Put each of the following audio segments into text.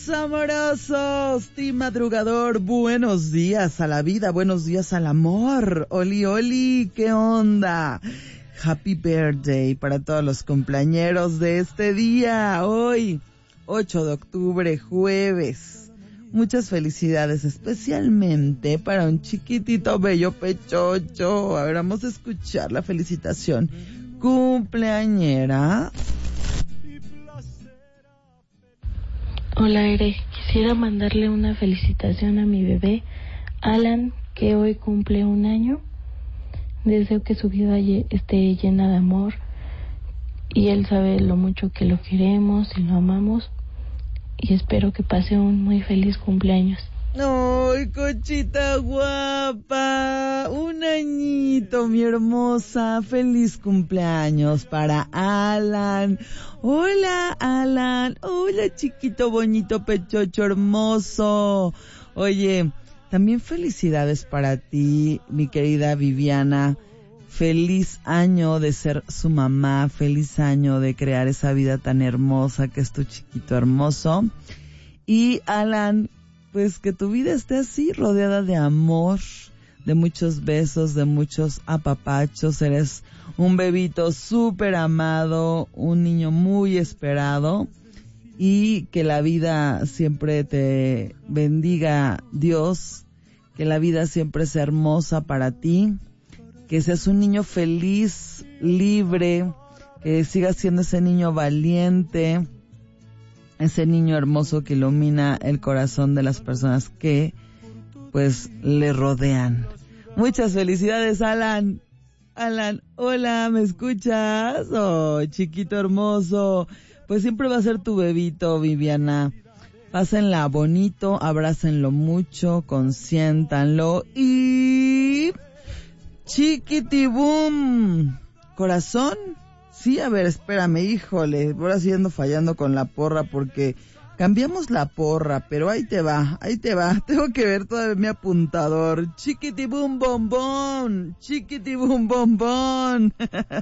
Amorosos, team madrugador, buenos días a la vida, buenos días al amor. Oli, oli, ¿qué onda? Happy birthday para todos los cumpleañeros de este día, hoy, 8 de octubre, jueves. Muchas felicidades, especialmente para un chiquitito bello pechocho. A ver, vamos a escuchar la felicitación cumpleañera. Hola, Ere. Quisiera mandarle una felicitación a mi bebé, Alan, que hoy cumple 1 año. Deseo que su vida esté llena de amor y él sabe lo mucho que lo queremos y lo amamos. Y espero que pase un muy feliz cumpleaños. ¡Ay, Conchita guapa! 1 añito, mi hermosa. Feliz cumpleaños para Alan. Hola, Alan. Hola, chiquito, bonito, pechocho, hermoso. Oye, también felicidades para ti, mi querida Viviana. Feliz año de ser su mamá. Feliz año de crear esa vida tan hermosa que es tu chiquito hermoso. Y Alan, pues que tu vida esté así, rodeada de amor, de muchos besos, de muchos apapachos. Eres un bebito súper amado, un niño muy esperado, y que la vida siempre te bendiga, Dios, que la vida siempre sea hermosa para ti, que seas un niño feliz, libre, que sigas siendo ese niño valiente, ese niño hermoso que ilumina el corazón de las personas que, pues, le rodean. Muchas felicidades, Alan. Alan, hola, ¿me escuchas? Oh, chiquito hermoso. Pues siempre va a ser tu bebito, Viviana. Pásenla bonito, abrácenlo mucho, consiéntanlo y... chiquitibum. ¿Corazón? Sí, a ver, espérame, híjole, ahora sí ando fallando con la porra porque cambiamos la porra, pero ahí te va, tengo que ver todavía mi apuntador. Chiquitibum bombón, chiquitibum bombón.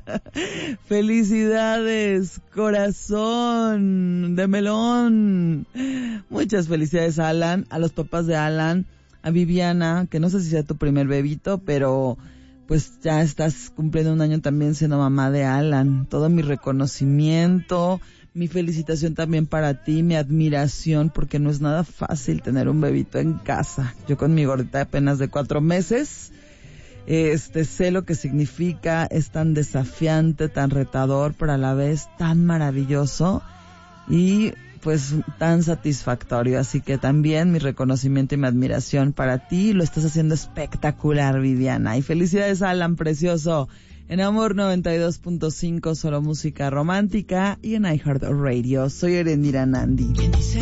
Felicidades, corazón de melón. Muchas felicidades a Alan, a los papás de Alan, a Viviana, que no sé si sea tu primer bebito, pero... pues ya estás cumpliendo 1 año también siendo mamá de Alan. Todo mi reconocimiento, mi felicitación también para ti, mi admiración, porque no es nada fácil tener un bebito en casa. Yo con mi gordita apenas de 4 meses, sé lo que significa, es tan desafiante, tan retador, pero a la vez tan maravilloso y pues tan satisfactorio. Así que también mi reconocimiento y mi admiración para ti. Lo estás haciendo espectacular, Viviana. Y felicidades, Alan, precioso. En Amor 92.5, solo música romántica, y en iHeartRadio. Soy Erendira Nandi.